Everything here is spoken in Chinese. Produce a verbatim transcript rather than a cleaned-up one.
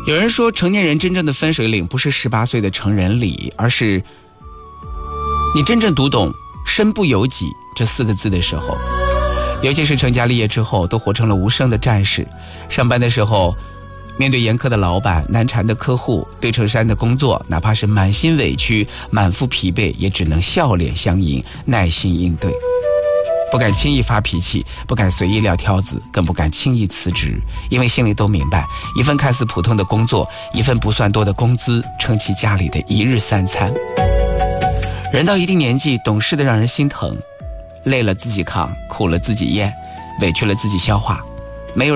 有人说，成年人真正的分水岭不是十八岁的成人礼，而是你真正读懂身不由己这四个字的时候。尤其是成家立业之后，都活成了无声的战士。上班的时候，面对严苛的老板、难缠的客户、对成山的工作，哪怕是满心委屈、满腹疲惫，也只能笑脸相迎，耐心应对。不敢轻易发脾气，不敢随意撂挑子，更不敢轻易辞职，因为心里都明白，一份看似普通的工作，一份不算多的工资，撑起家里的一日三餐。人到一定年纪，懂事的让人心疼，累了自己扛，苦了自己咽，委屈了自己消化。